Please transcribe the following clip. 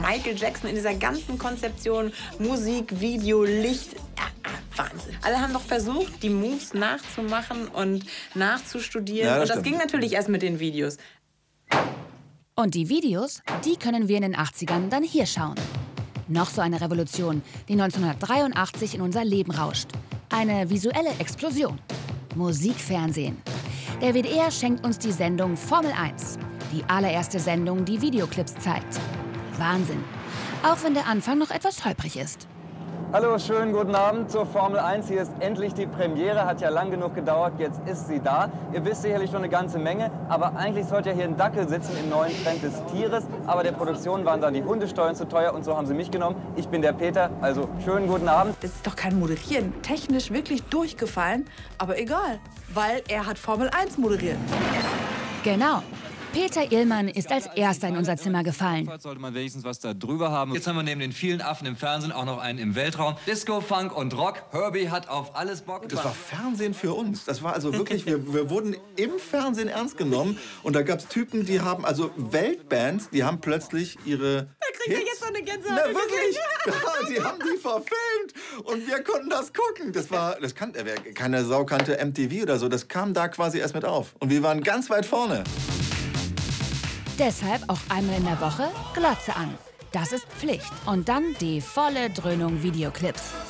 Michael Jackson in dieser ganzen Konzeption, Musik, Video, Licht. Wahnsinn. Alle haben doch versucht, die Moves nachzumachen und nachzustudieren. Ja, und das ging natürlich erst mit den Videos. Und die Videos, die können wir in den 80ern dann hier schauen. Noch so eine Revolution, die 1983 in unser Leben rauscht. Eine visuelle Explosion. Musikfernsehen. Der WDR schenkt uns die Sendung Formel 1. Die allererste Sendung, die Videoclips zeigt. Wahnsinn. Auch wenn der Anfang noch etwas holprig ist. Hallo, schönen guten Abend zur Formel 1. Hier ist endlich die Premiere, hat ja lang genug gedauert, jetzt ist sie da. Ihr wisst sicherlich schon eine ganze Menge, aber eigentlich sollte ja hier ein Dackel sitzen im neuen Trend des Tieres. Aber der Produktion waren dann die Hundesteuern zu teuer und so haben sie mich genommen. Ich bin der Peter, also schönen guten Abend. Das ist doch kein Moderieren. Technisch wirklich durchgefallen, aber egal, weil er hat Formel 1 moderiert. Genau. Peter Illmann ist als Erster in unser Zimmer gefallen. Sollte man wenigstens was da drüber haben. Jetzt haben wir neben den vielen Affen im Fernsehen auch noch einen im Weltraum. Disco, Funk und Rock. Herbie hat auf alles Bock. Das war Fernsehen für uns. Das war also wirklich, wir wurden im Fernsehen ernst genommen. Und da gab es Typen, die haben, also Weltbands, die haben plötzlich ihre... Da kriegt er jetzt so eine Gänsehaut. Na wirklich, ja, die haben die verfilmt und wir konnten das gucken. Keine Sau kannte MTV oder so, das kam da quasi erst mit auf. Und wir waren ganz weit vorne. Deshalb auch einmal in der Woche Glotze an. Das ist Pflicht. Und dann die volle Dröhnung Videoclips.